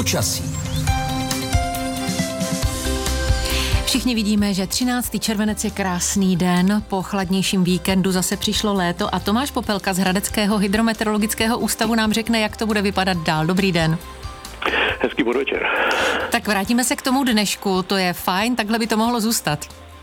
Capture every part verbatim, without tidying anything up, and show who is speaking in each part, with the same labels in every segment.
Speaker 1: Počasí.
Speaker 2: Všichni vidíme, že třináctý červenec je krásný den, po chladnějším víkendu zase přišlo léto a Tomáš Popelka z Hradeckého hydrometeorologického ústavu nám řekne, jak to bude vypadat dál. Dobrý den.
Speaker 3: Hezký podvečer.
Speaker 2: Tak vrátíme se k tomu dnešku, to je fajn, takhle by to mohlo zůstat.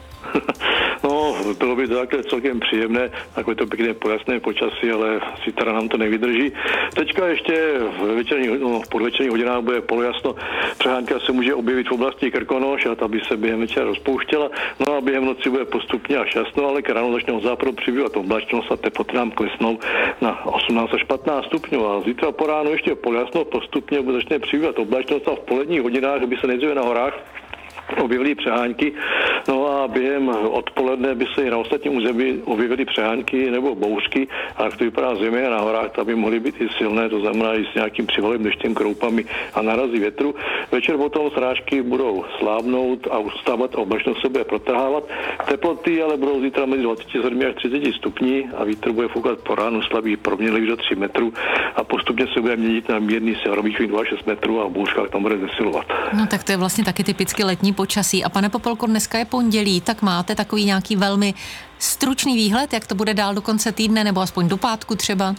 Speaker 3: No, bylo by to takhle celkem příjemné, takové to pěkné pojasné počasí, ale zítra nám to nevydrží. Teďka ještě v, večerní, no, v podvečerních hodinách bude polojasno. Přehánka se může objevit v oblasti Krkonoš a ta by se během večera rozpouštěla. No a během noci bude postupně až jasno, ale k ránu začne od západu přibývat oblačnost a teploty nám klesnou na osmnáct až patnáct stupňů. A zítra po ránu ještě polojasno, postupně začne přibývat oblačnost a v poledních hodinách by se nejdříve na horách objevily přehánky, no a během odpoledne by se i na ostatním území objevily přehánky nebo bouřky, a jak to vypadá zejména na horách, tam by mohly být i silné, to znamená i s nějakým přivalým deštěm, kroupami a narazí větru. Večer potom srážky budou slábnout a ustávat a oblačnost se bude protrhávat. Teploty ale budou zítra mezi dvacet sedm až třicet stupní a vítr bude foukat po ránu slabý, proměnlivý do tří metrů a postupně se bude měnit na mírný severovýchodní dva až šest metrů a v bouřkách tam bude zesilovat.
Speaker 2: No tak to je vlastně taky typicky letní počasí. A pane Popelko, dneska je pondělí, tak máte takový nějaký velmi stručný výhled, jak to bude dál do konce týdne, nebo aspoň do pátku třeba?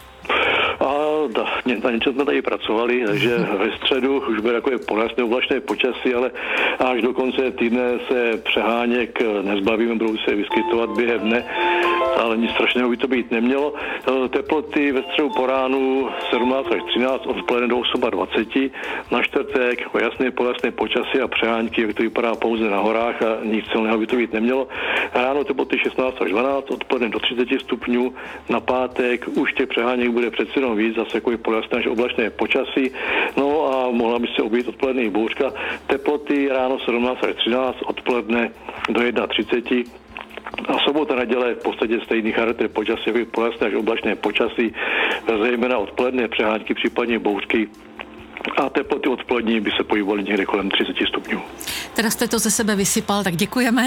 Speaker 3: A na něčem jsme tady pracovali, takže ve středu už bude takové polojasné oblačné počasí, ale až do konce týdne se přeháněk nezbavíme, budou se vyskytovat během dne, ale nic strašného by to být nemělo. Teploty ve středu po ránu sedmnáct až třináct, odpoledne do dvacet osm, na čtvrtek jasné polojasné počasí a přehánky, jak to vypadá pouze na horách a nic silného by to být nemělo. Ráno teploty šestnáct až dvanáct, odpoledne do třicet stupňů, na pátek už těch přeháněk bude přece jenom víc, zase jako polojasné až oblačné počasí, no a mohla by se objevit odpoledne i bouřka. Teploty ráno sedmnáct až třináct, odpoledne do třicet jedna. A sobota, neděle v podstatě stejný charakter počasí, jako polojasné až oblačné počasí, zejména odpoledne přehánky, případně bouřky. A teploty odpolední by se pohybovaly někde kolem třicet stupňů.
Speaker 2: Teda jste to ze sebe vysypal, tak děkujeme.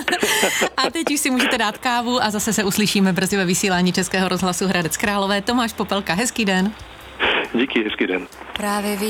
Speaker 2: A teď už si můžete dát kávu a zase se uslyšíme brzy ve vysílání Českého rozhlasu Hradec Králové. Tomáš Popelka, hezký den.
Speaker 3: Díky, hezký den.
Speaker 2: Právě vy